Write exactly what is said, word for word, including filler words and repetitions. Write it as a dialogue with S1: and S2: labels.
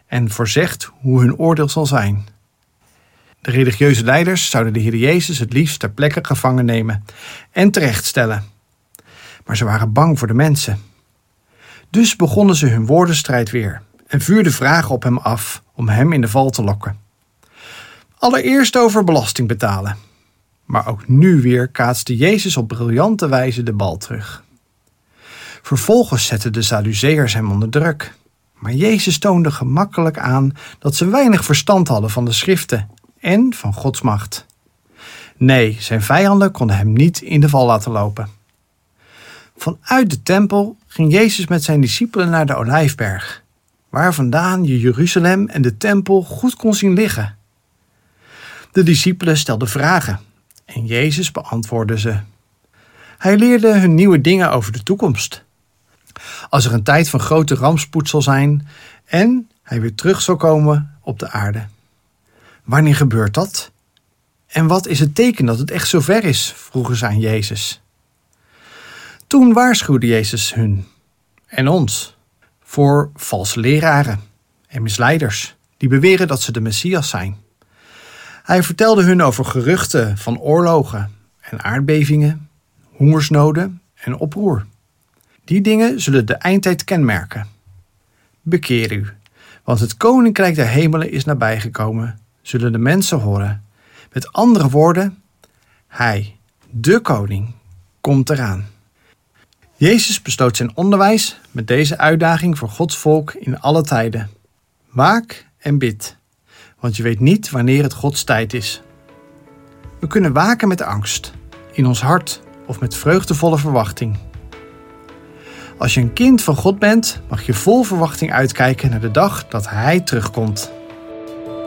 S1: en voorzegt hoe hun oordeel zal zijn. De religieuze leiders zouden de Heer Jezus het liefst ter plekke gevangen nemen en terechtstellen. Maar ze waren bang voor de mensen. Dus begonnen ze hun woordenstrijd weer en vuurden vragen op hem af om hem in de val te lokken. Allereerst over belasting betalen. Maar ook nu weer kaatste Jezus op briljante wijze de bal terug. Vervolgens zetten de Sadduceërs hem onder druk. Maar Jezus toonde gemakkelijk aan dat ze weinig verstand hadden van de schriften en van Gods macht. Nee, zijn vijanden konden hem niet in de val laten lopen. Vanuit de tempel ging Jezus met zijn discipelen naar de Olijfberg, waar vandaan je Jeruzalem en de tempel goed kon zien liggen. De discipelen stelden vragen en Jezus beantwoordde ze. Hij leerde hun nieuwe dingen over de toekomst. Als er een tijd van grote rampspoed zal zijn en hij weer terug zal komen op de aarde. Wanneer gebeurt dat? En wat is het teken dat het echt zover is? Vroegen ze aan Jezus. Toen waarschuwde Jezus hun en ons voor valse leraren en misleiders die beweren dat ze de Messias zijn. Hij vertelde hun over geruchten van oorlogen en aardbevingen, hongersnoden en oproer. Die dingen zullen de eindtijd kenmerken. Bekeer u, want het koninkrijk der hemelen is nabijgekomen, zullen de mensen horen. Met andere woorden, hij, de koning, komt eraan. Jezus besloot zijn onderwijs met deze uitdaging voor Gods volk in alle tijden. Waak en bid, want je weet niet wanneer het Gods tijd is. We kunnen waken met angst, in ons hart of met vreugdevolle verwachting. Als je een kind van God bent, mag je vol verwachting uitkijken naar de dag dat Hij terugkomt.